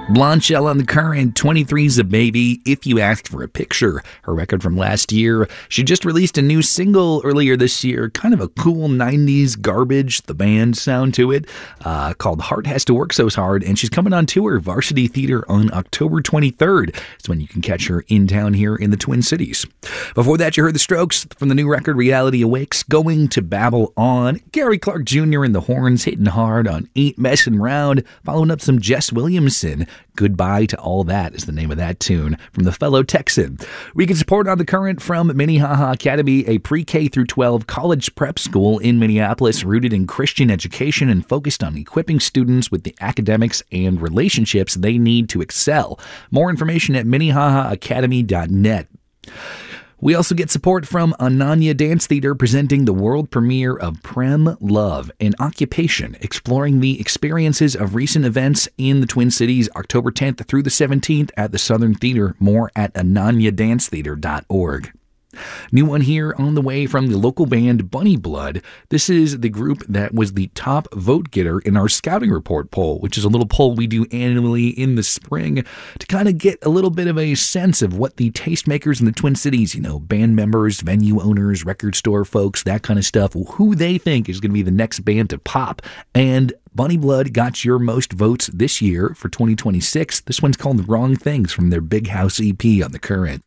Blonde Shell on the Current, 23's a baby, If You Asked for a Picture, her record from last year. She just released a new single earlier this year, kind of a cool 90s garbage, the band sound to it, called Heart Has to Work So Hard, and she's coming on tour, Varsity Theater, on October 23rd. That's when you can catch her in town here in the Twin Cities. Before that, you heard The Strokes from the new record, Reality Awakes, Going to Babble On. Gary Clark Jr. and the horns hitting hard on Ain't Messin' Round, following up some Jess Williamson. Goodbye to All That is the name of that tune from the fellow Texan. We can support On the Current from Minnehaha Academy, a pre-K through 12 college prep school in Minneapolis rooted in Christian education and focused on equipping students with the academics and relationships they need to excel. More information at minnehahaacademy.net. We also get support from Ananya Dance Theater presenting the world premiere of Prem Love, an occupation, exploring the experiences of recent events in the Twin Cities, October 10th through the 17th at the Southern Theater. More at ananyadanstheater.org. New one here on the way from the local band Bunny Blood. This is the group that was the top vote getter in our Scouting Report poll, which is a little poll we do annually in the spring to kind of get a little bit of a sense of what the tastemakers in the Twin Cities, band members, venue owners, record store folks, that kind of stuff, who they think is going to be the next band to pop. And Bunny Blood got your most votes this year for 2026. This one's called The Wrong Things from their Big House EP on the Current.